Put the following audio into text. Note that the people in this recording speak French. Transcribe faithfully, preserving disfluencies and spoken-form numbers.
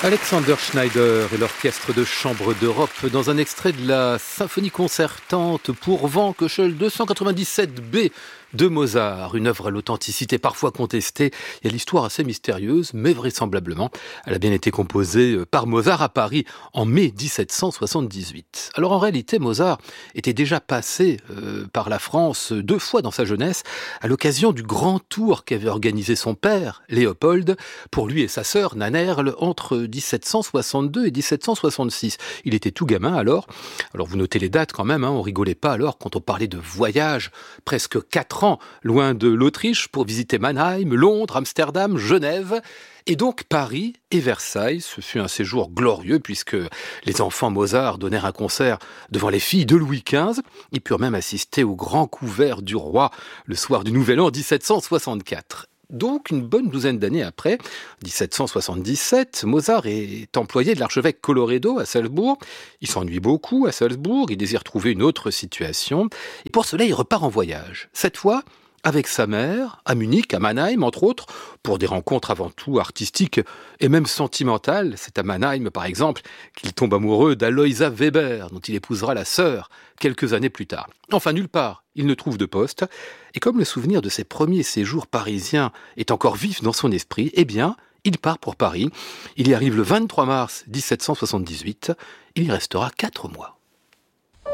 Alexander Schneider et l'Orchestre de chambre d'Europe dans un extrait de la symphonie concertante pour vent Köchel deux cent quatre-vingt-dix-sept B de Mozart, une œuvre à l'authenticité parfois contestée et à l'histoire assez mystérieuse, mais vraisemblablement, elle a bien été composée par Mozart à Paris en mai dix-sept cent soixante-dix-huit. Alors en réalité, Mozart était déjà passé euh, par la France deux fois dans sa jeunesse à l'occasion du grand tour qu'avait organisé son père, Léopold, pour lui et sa sœur Nannerl entre dix-sept cent soixante-deux et dix-sept cent soixante-six. Il était tout gamin alors. Alors vous notez les dates quand même, hein, on rigolait pas alors quand on parlait de voyage, presque quatre ans loin de l'Autriche pour visiter Mannheim, Londres, Amsterdam, Genève et donc Paris et Versailles. Ce fut un séjour glorieux puisque les enfants Mozart donnèrent un concert devant les filles de Louis quinze. Ils purent même assister au grand couvert du roi le soir du Nouvel An dix-sept cent soixante-quatre. Donc, une bonne douzaine d'années après, dix-sept cent soixante-dix-sept, Mozart est employé de l'archevêque Colloredo à Salzbourg. Il s'ennuie beaucoup à Salzbourg, il désire trouver une autre situation. Et pour cela, il repart en voyage. Cette fois, avec sa mère, à Munich, à Mannheim, entre autres, pour des rencontres avant tout artistiques et même sentimentales. C'est à Mannheim, par exemple, qu'il tombe amoureux d'Aloysa Weber, dont il épousera la sœur quelques années plus tard. Enfin, nulle part, il ne trouve de poste. Et comme le souvenir de ses premiers séjours parisiens est encore vif dans son esprit, eh bien, il part pour Paris. Il y arrive le vingt-trois mars dix-sept cent soixante-dix-huit. Il y restera quatre mois.